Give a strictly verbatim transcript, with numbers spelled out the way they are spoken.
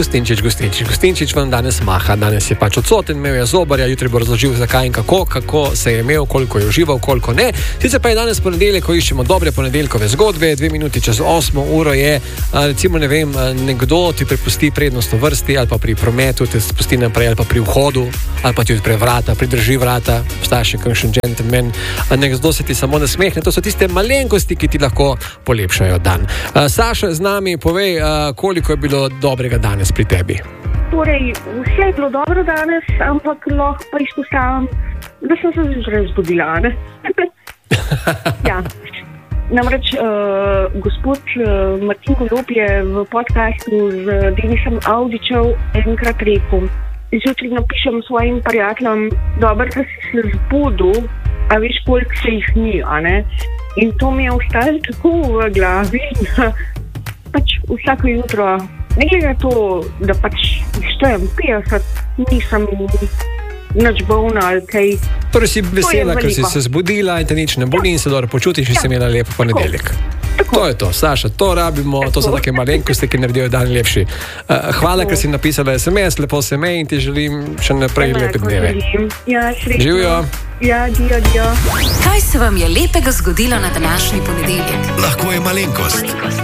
Gustinčič, Gustinčič, Gustinčič vam danes maha, danes je pač odsoten, imel je zobarja, jutri bo razložil zakaj in kako, kako se je imel, koliko je užival, koliko ne. Sicer pa je danes ponedeljek, ko iščemo dobre ponedeljkove zgodbe, dve minuti čez osmo uro je, recimo ne vem, nekdo ti prepusti prednost v vrsti ali pa pri prometu, te spusti naprej ali pa pri vhodu, ali pa ti odpre vrata, pridrži vrata, obstaja še kakšen gentleman, nekdo se ti samo nasmehne, to so tiste malenkosti, ki ti lahko polepšajo dan. Saša z nami, povej, koliko je bilo dobrega danes pri tebi? Torej, vse je bilo dobro danes, ampak lahko pa izpostavim, da sem se zjutraj zbudila, ne? Ja. Namreč uh, gospod uh, Martin Golob je v podcastu z Denisom Avdićem enkrat rekel, zjutraj napišem svojim prijateljem, dobro, da si se zbudil, a veš, koliko se jih ni, a ne? In to mi je ostalo tako v glavi, da pač vsako jutro, ne glede na to, da pač štejem petdeset, nisem nič bolna ali kaj. Torej si vesela, ker si se zbudila in te nič ne boli in se dobro počutiš in ja. Si imela lep ponedeljek. Tako. To je to, Saša, to rabimo, tako. To so take malenkosti, ki naredijo dan lepši. Uh, hvala, ker si napisala es em es, lepo se me in ti želim še naprej lepe dneve. Ja, srečno. Živijo. Ja, dio, dio. Kaj se vam je lepega zgodilo na današnji ponedeljek? Lahko je malenkost.